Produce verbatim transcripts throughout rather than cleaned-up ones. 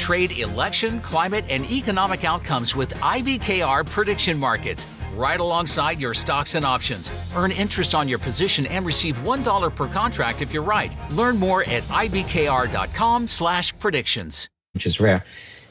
trade election, climate, and economic outcomes with I B K R prediction markets, right alongside your stocks and options. Earn interest on your position and receive one dollar per contract if you're right. Learn more at ibkr.com slash predictions. Which is rare.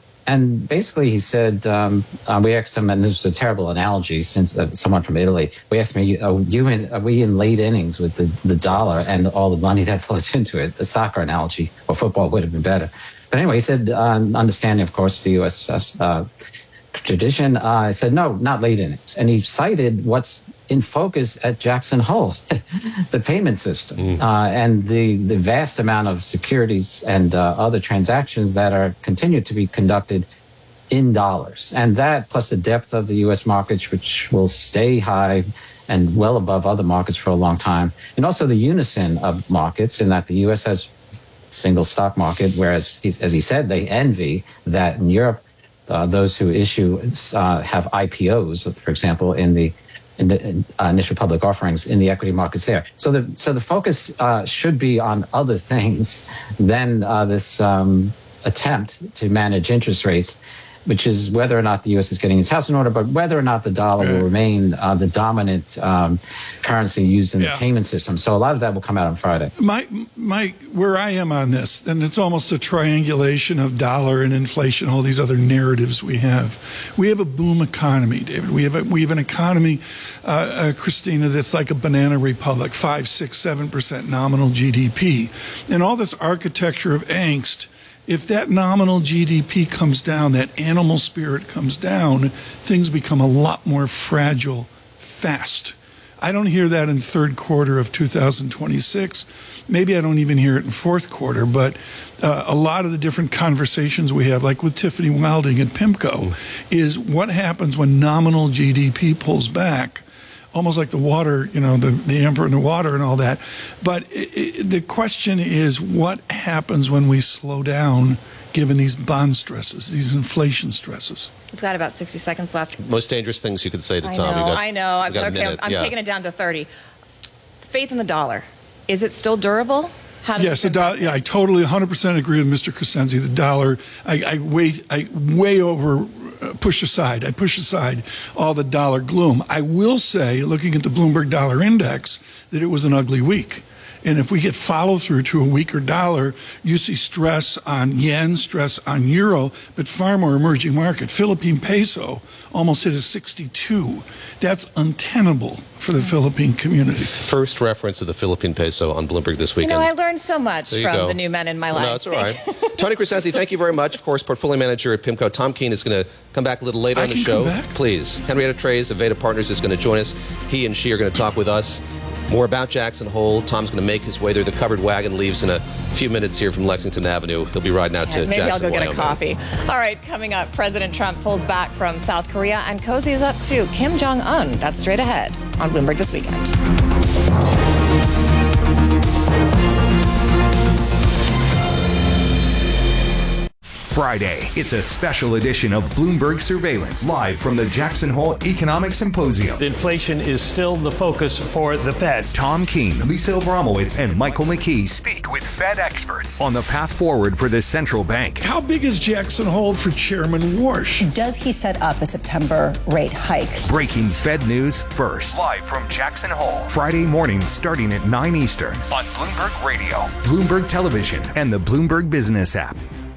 And basically, he said, um, uh, we asked him, and this was a terrible analogy since uh, someone from Italy, we asked him, are, you in, are we in late innings with the, the dollar and all the money that flows into it? The soccer analogy or football would have been better. But anyway, he said, uh, understanding, of course, the U S uh, tradition, uh, I said, no, not late innings. And he cited what's in focus at Jackson Hole, the payment system, mm. uh, and the, the vast amount of securities and uh, other transactions that are continue to be conducted in dollars. And that, plus the depth of the U S markets, which will stay high and well above other markets for a long time. And also the unison of markets in that the U S has single stock market, whereas, as he said, they envy that in Europe, uh, those who issue uh, have I P Os, for example, in the in the uh, initial public offerings in the equity markets there. So the so the focus uh, should be on other things than uh, this um, attempt to manage interest rates, which is whether or not the U S is getting its house in order, but whether or not the dollar right. will remain uh, the dominant um, currency used in yeah. the payment system. So a lot of that will come out on Friday. My, my, where I am on this, and it's almost a triangulation of dollar and inflation, all these other narratives we have. We have a boom economy, David. We have a, we have an economy, uh, uh, Christina, that's like a banana republic, five, six, seven percent nominal G D P, and all this architecture of angst. If that nominal G D P comes down, that animal spirit comes down, things become a lot more fragile fast. I don't hear that in third quarter of two thousand twenty-six. Maybe I don't even hear it in fourth quarter, but uh, a lot of the different conversations we have, like with Tiffany Wilding at PIMCO, is what happens when nominal G D P pulls back. Almost like the water, you know, the, the emperor in the water and all that. But it, it, the question is, what happens when we slow down, given these bond stresses, these inflation stresses? We've got about sixty seconds left. Most dangerous things you could say to I Tom. Know, got, I know. I'm, okay, I'm, I'm yeah. taking it down to thirty. Faith in the dollar. Is it still durable? How does yes, the dollar. Yeah, I totally one hundred percent agree with Mister Crescenzi. The dollar, I, I, way, I way over... push aside. I push aside all the dollar gloom. I will say, looking at the Bloomberg Dollar Index, that it was an ugly week. And if we get follow through to a weaker dollar, you see stress on yen, stress on euro, but far more emerging market. Philippine peso almost hit a sixty-two. That's untenable for the Philippine community. First reference to the Philippine peso on Bloomberg this weekend. You know, I learned so much from go. the new men in my well, life. No, it's all right. Tony Crescenzi, thank you very much. Of course, portfolio manager at PIMCO. Tom Keene is going to come back a little later I on the can show. Come back? Please. Henrietta Trey's of Veda Partners is going to join us. He and she are going to talk with us more about Jackson Hole. Tom's going to make his way there. The covered wagon leaves in a few minutes here from Lexington Avenue. He'll be riding out yeah, to maybe Jackson, I'll go get Wyoming. a coffee. All right, coming up, President Trump pulls back from South Korea and cozies up to Kim Jong-un. That's straight ahead on Bloomberg This Weekend. Friday, it's a special edition of Bloomberg Surveillance, live from the Jackson Hole Economic Symposium. Inflation is still the focus for the Fed. Tom Keene, Lisa Abramowitz, and Michael McKee speak with Fed experts on the path forward for the central bank. How big is Jackson Hole for Chairman Warsh? Does he set up a September rate hike? Breaking Fed news first. Live from Jackson Hole. Friday morning starting at nine Eastern on Bloomberg Radio, Bloomberg Television, and the Bloomberg Business app.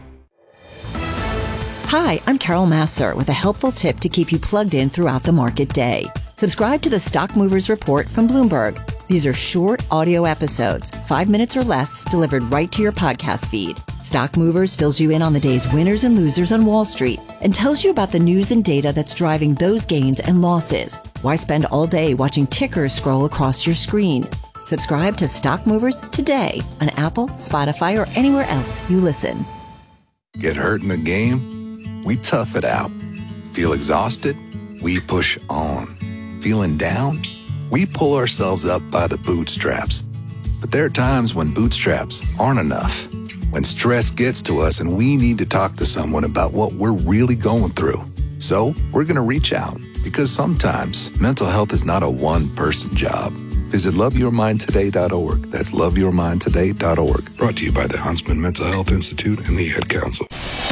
Hi, I'm Carol Massar with a helpful tip to keep you plugged in throughout the market day. Subscribe to the Stock Movers Report from Bloomberg. These are short audio episodes, five minutes or less, delivered right to your podcast feed. Stock Movers fills you in on the day's winners and losers on Wall Street and tells you about the news and data that's driving those gains and losses. Why spend all day watching tickers scroll across your screen? Subscribe to Stock Movers today on Apple, Spotify, or anywhere else you listen. Get hurt in the game? We tough it out. Feel exhausted? We push on. Feeling down? We pull ourselves up by the bootstraps. But there are times when bootstraps aren't enough. When stress gets to us and we need to talk to someone about what we're really going through. So we're going to reach out, because sometimes mental health is not a one-person job. Visit love your mind today dot org. That's love your mind today dot org. Brought to you by the Huntsman Mental Health Institute and the Ad Council.